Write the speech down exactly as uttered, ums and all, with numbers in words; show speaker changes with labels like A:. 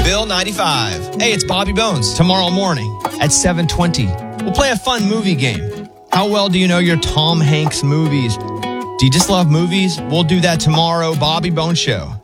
A: Bill ninety-five.
B: Hey, it's Bobby Bones. Tomorrow morning at seven twenty, we'll play a fun movie game. How well do you know your Tom Hanks movies? Do you just love movies? We'll do that tomorrow. Bobby Bones Show.